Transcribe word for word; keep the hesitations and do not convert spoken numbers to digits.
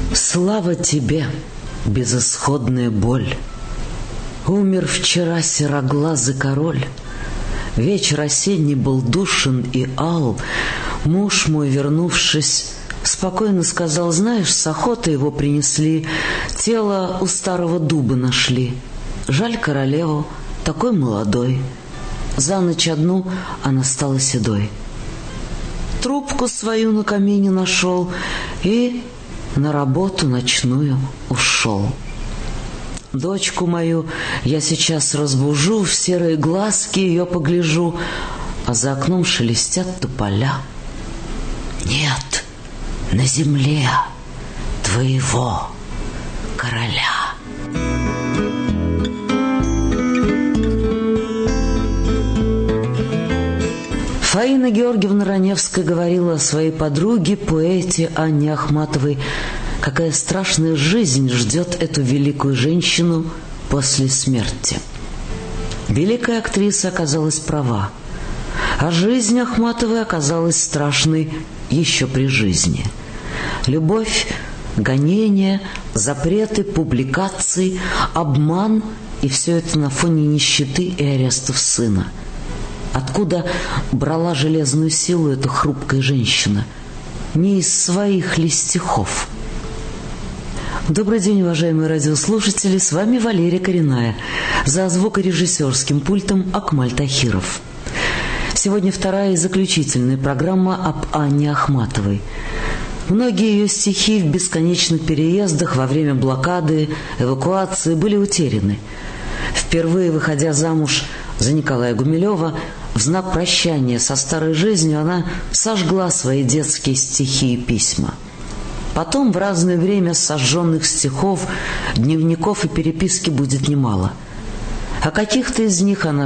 Слава тебе, безысходная боль! Умер вчера сероглазый король. Вечер осенний был душен и ал. Муж мой, вернувшись, спокойно сказал: знаешь, с охоты его принесли, тело у старого дуба нашли. Жаль королеву, такой молодой. За ночь одну она стала седой. Трубку свою на камине нашел и на работу ночную ушел. Дочку мою я сейчас разбужу, в серые глазки ее погляжу, а за окном шелестят тополя. Нет на земле твоего короля. Фаина Георгиевна Раневская говорила о своей подруге, поэте Анне Ахматовой, какая страшная жизнь ждет эту великую женщину после смерти. Великая актриса оказалась права, а жизнь Ахматовой оказалась страшной еще при жизни. Любовь, гонения, запреты, публикации, обман, и все это на фоне нищеты и арестов сына. Откуда брала железную силу эта хрупкая женщина? Не из своих ли стихов? Добрый день, уважаемые радиослушатели, с вами Валерия Коренная. За звукорежиссерским пультом Акмаль Тахиров. Сегодня вторая и заключительная программа об Анне Ахматовой. Многие ее стихи в бесконечных переездах во время блокады, эвакуации были утеряны. Впервые выходя замуж за Николая Гумилева, в знак прощания со старой жизнью она сожгла свои детские стихи и письма. Потом в разное время сожженных стихов, дневников и переписки будет немало. О каких-то из них она